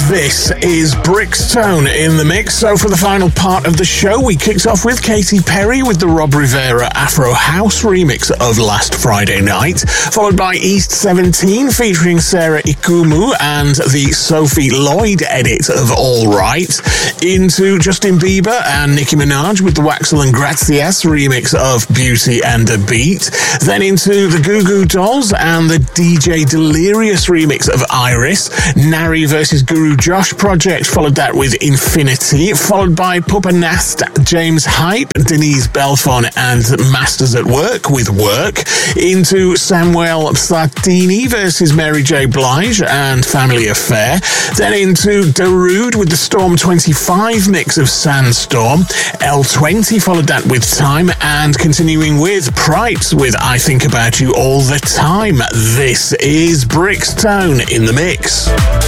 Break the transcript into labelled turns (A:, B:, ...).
A: This is Brixtone in the mix. So for the final part of the show, we kicked off with Katy Perry with the Rob Rivera Afro House remix of Last Friday Night, followed by East 17 featuring Sarah Ikumu and the Sophie Lloyd edit of All Right, into Justin Bieber and Nicki Minaj with the Waxel and Grazias remix of Beauty and a Beat, then into the Goo Goo Dolls and the DJ Delirious remix of Iris, Nari vs Guru Josh project, followed that with Infinity, followed by Pupa Nast, James Hype, Denise Belfon and Masters at Work with Work, into Samuel Sartini versus Mary J. Blige and Family Affair, then into Darude with the Storm 25 mix of Sandstorm, L20 followed that with Time, and continuing with Pripes with I Think About You All the Time. This is Brixtone in the mix.